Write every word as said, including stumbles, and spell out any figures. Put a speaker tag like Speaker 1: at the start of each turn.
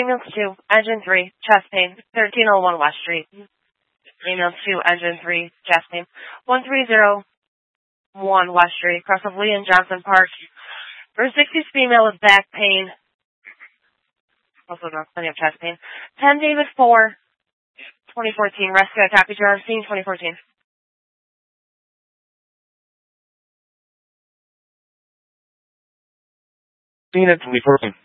Speaker 1: ambulance two, engine three, chest pain, thirteen oh one West Street. Ambulance two, engine three, chest pain, one three zero one West Street, across of Lee and Johnson Park. For a sixties female with back pain, also got plenty of chest pain. ten David four, twenty fourteen, rescue, I copy, jar scene, twenty fourteen.
Speaker 2: Scene at twenty fourteen.